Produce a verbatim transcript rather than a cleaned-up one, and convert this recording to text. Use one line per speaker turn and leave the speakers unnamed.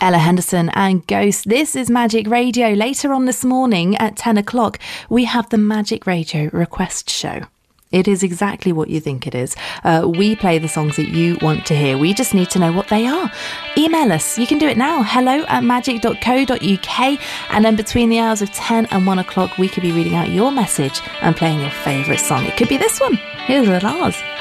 Ella Henderson and Ghost. This is Magic Radio. Later on this morning at ten o'clock, we have the Magic Radio Request Show. It is exactly what you think it is. Uh, we play the songs that you want to hear. We just need to know what they are. Email us. You can do it now. Hello at magic dot co dot uk. And then between the hours of ten and one o'clock, we could be reading out your message and playing your favourite song. It could be this one. Here's Lars.